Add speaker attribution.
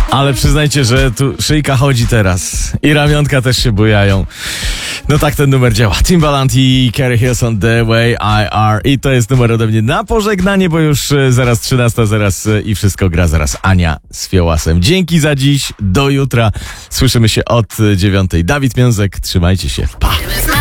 Speaker 1: Ale przyznajcie, że tu szyjka chodzi teraz i ramionka też się bujają. No tak ten numer działa. Timbaland i Carrie Hilson, The Way I Are. I to jest numer ode mnie na pożegnanie, bo już zaraz 13, zaraz i wszystko gra, zaraz Ania z Fiołasem. Dzięki za dziś, do jutra. Słyszymy się od 9. Dawid Miązek, trzymajcie się. Pa!